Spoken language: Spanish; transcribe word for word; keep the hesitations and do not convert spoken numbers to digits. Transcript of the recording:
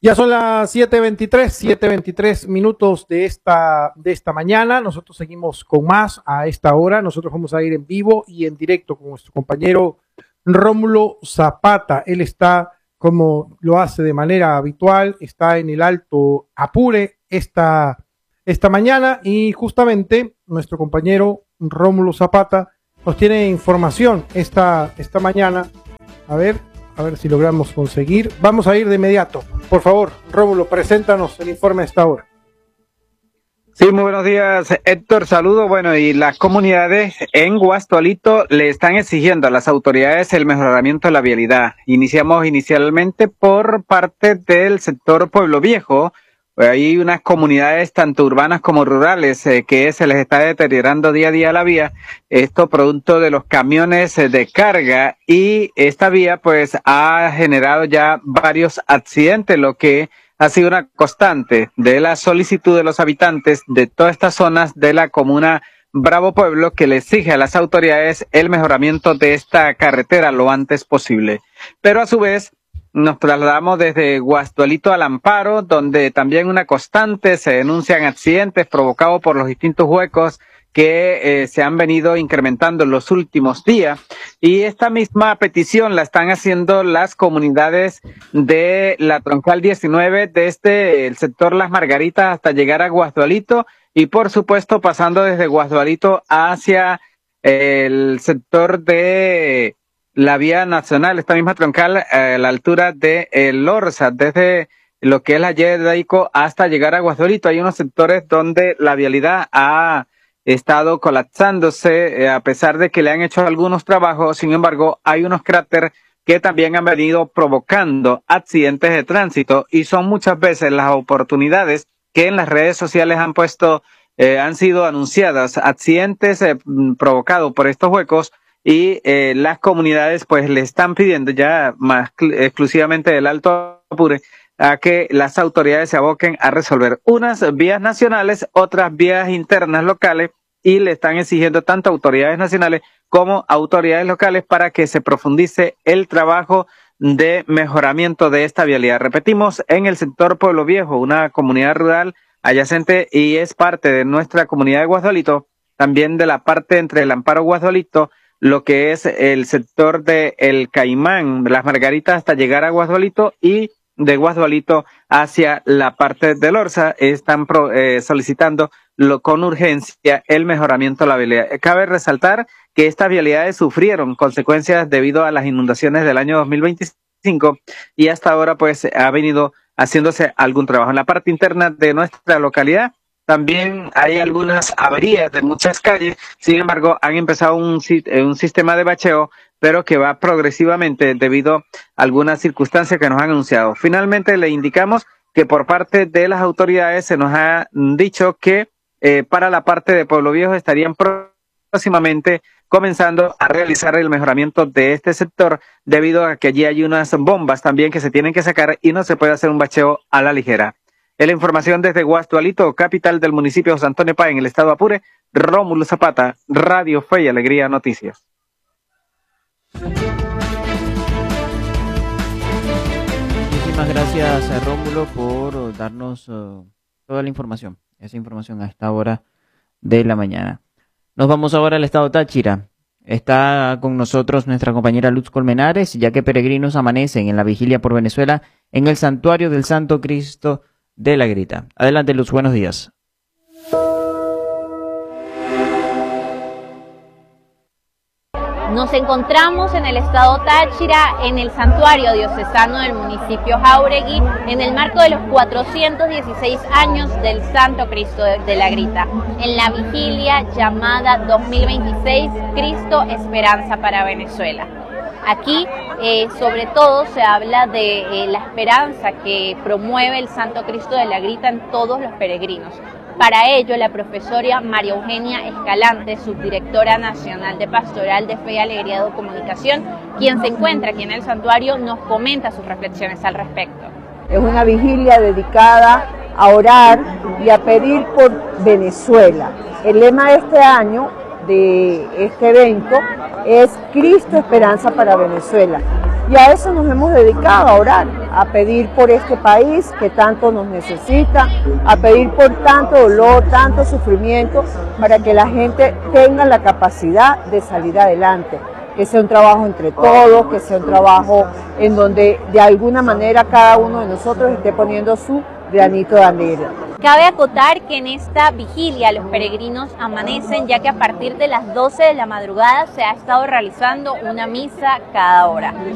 Ya son las siete veintitrés, siete veintitrés minutos de esta, de esta mañana. Nosotros seguimos con más a esta hora. Nosotros vamos a ir en vivo y en directo con nuestro compañero Rómulo Zapata. Él está, como lo hace de manera habitual, está en el Alto Apure esta, esta mañana, y justamente nuestro compañero Rómulo Zapata nos tiene información esta, esta mañana. A ver, a ver si logramos conseguir. Vamos a ir de inmediato. Por favor, Rómulo, preséntanos el informe a esta hora. Sí, muy buenos días, Héctor, saludo. Bueno, y las comunidades en Guastualito le están exigiendo a las autoridades el mejoramiento de la vialidad. Iniciamos inicialmente por parte del sector Pueblo Viejo. Hay unas comunidades tanto urbanas como rurales eh, que se les está deteriorando día a día la vía. Esto producto de los camiones eh, de carga, y esta vía pues ha generado ya varios accidentes, lo que ha sido una constante de la solicitud de los habitantes de todas estas zonas de la comuna Bravo Pueblo, que le exige a las autoridades el mejoramiento de esta carretera lo antes posible. Pero a su vez nos trasladamos desde Guastualito al Amparo, donde también una constante se denuncian accidentes provocados por los distintos huecos que eh, se han venido incrementando en los últimos días. Y esta misma petición la están haciendo las comunidades de la Troncal diecinueve, desde el sector Las Margaritas hasta llegar a Guastualito, y por supuesto pasando desde Guastualito hacia el sector de la vía nacional, esta misma troncal, a la altura de el Orza, desde lo que es la Yedaico hasta llegar a Guastualito. Hay unos sectores donde la vialidad ha estado colapsándose, eh, a pesar de que le han hecho algunos trabajos. Sin embargo, hay unos cráteres que también han venido provocando accidentes de tránsito, y son muchas veces las oportunidades que en las redes sociales han puesto, eh, han sido anunciadas, accidentes eh, provocados por estos huecos. Y eh, las comunidades pues le están pidiendo ya más exclusivamente del Alto Apure a que las autoridades se aboquen a resolver unas vías nacionales, otras vías internas locales, y le están exigiendo tanto autoridades nacionales como autoridades locales para que se profundice el trabajo de mejoramiento de esta vialidad. Repetimos, en el sector Pueblo Viejo, una comunidad rural adyacente y es parte de nuestra comunidad de Guastualito, también de la parte entre el Amparo Guastualito, lo que es el sector de El Caimán, Las Margaritas hasta llegar a Guastualito, y de Guastualito hacia la parte del Orza, están pro, eh, solicitando lo, con urgencia el mejoramiento de la vialidad. Cabe resaltar que estas vialidades sufrieron consecuencias debido a las inundaciones del año dos mil veinticinco, y hasta ahora pues ha venido haciéndose algún trabajo. En la parte interna de nuestra localidad también hay algunas averías de muchas calles. Sin embargo, han empezado un, un sistema de bacheo, pero que va progresivamente debido a algunas circunstancias que nos han anunciado. Finalmente, le indicamos que por parte de las autoridades se nos ha dicho que eh, para la parte de Pueblo Viejo estarían próximamente comenzando a realizar el mejoramiento de este sector, debido a que allí hay unas bombas también que se tienen que sacar y no se puede hacer un bacheo a la ligera. En la información desde Guastualito, capital del municipio de José Antonio Páez, en el estado Apure, Rómulo Zapata, Radio Fe y Alegría Noticias. Muchísimas gracias a Rómulo por darnos uh, toda la información, esa información a esta hora de la mañana. Nos vamos ahora al estado Táchira. Está con nosotros nuestra compañera Luz Colmenares, ya que peregrinos amanecen en la vigilia por Venezuela en el santuario del Santo Cristo de la Grita. Adelante, Luz, buenos días. Nos encontramos en el estado Táchira, en el santuario diocesano del municipio Jáuregui, en el marco de los cuatrocientos dieciséis años del Santo Cristo de la Grita, en la vigilia llamada dos mil veintiséis, Cristo Esperanza para Venezuela. Aquí, eh, sobre todo, se habla de eh, la esperanza que promueve el Santo Cristo de la Grita en todos los peregrinos. Para ello, la profesora María Eugenia Escalante, subdirectora nacional de Pastoral de Fe y Alegría de Comunicación, quien se encuentra aquí en el santuario, nos comenta sus reflexiones al respecto. Es una vigilia dedicada a orar y a pedir por Venezuela. El lema de este año, de este evento, es Cristo Esperanza para Venezuela. Y a eso nos hemos dedicado, a orar, a pedir por este país que tanto nos necesita, a pedir por tanto dolor, tanto sufrimiento, para que la gente tenga la capacidad de salir adelante. Que sea un trabajo entre todos, que sea un trabajo en donde de alguna manera cada uno de nosotros esté poniendo su granito de arena. Cabe acotar que en esta vigilia los peregrinos amanecen, ya que a partir de las doce de la madrugada se ha estado realizando una misa cada hora.